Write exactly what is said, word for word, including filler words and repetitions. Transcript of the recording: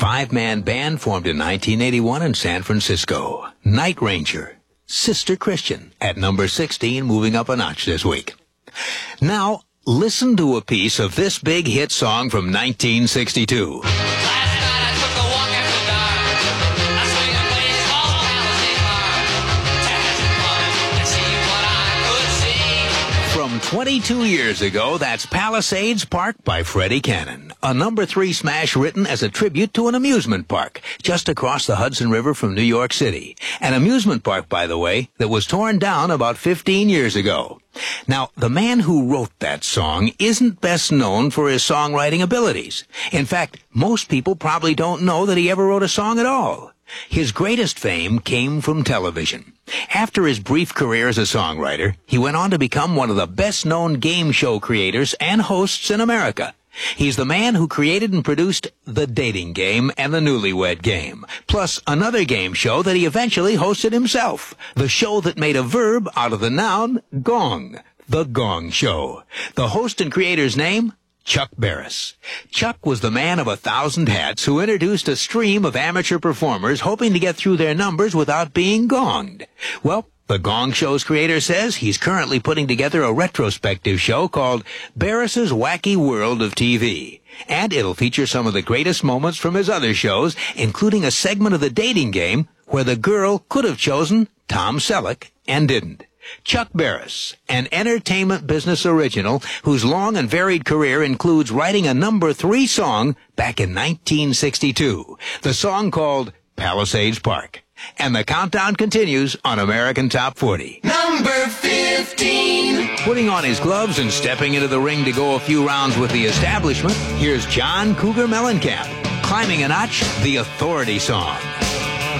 five-man band formed in nineteen eighty-one in San Francisco. Night Ranger, Sister Christian, at number sixteen, moving up a notch this week. Now, listen to a piece of this big hit song from nineteen sixty-two. From twenty-two years ago, that's Palisades Park by Freddie Cannon, a number three smash written as a tribute to an amusement park just across the Hudson River from New York City. An amusement park, by the way, that was torn down about fifteen years ago. Now, the man who wrote that song isn't best known for his songwriting abilities. In fact, most people probably don't know that he ever wrote a song at all. His greatest fame came from television. After his brief career as a songwriter, he went on to become one of the best-known game show creators and hosts in America. He's the man who created and produced The Dating Game and The Newlywed Game, plus another game show that he eventually hosted himself, the show that made a verb out of the noun gong, The Gong Show. The host and creator's name? Chuck Barris. Chuck was the man of a thousand hats who introduced a stream of amateur performers hoping to get through their numbers without being gonged. Well, the Gong Show's creator says he's currently putting together a retrospective show called Barris's Wacky World of T V. And it'll feature some of the greatest moments from his other shows, including a segment of The Dating Game where the girl could have chosen Tom Selleck and didn't. Chuck Barris, an entertainment business original whose long and varied career includes writing a number three song back in nineteen sixty-two, the song called Palisades Park. And the countdown continues on American Top forty. Number fifteen. Putting on his gloves and stepping into the ring to go a few rounds with the establishment, here's John Cougar Mellencamp, climbing a notch, the Authority Song.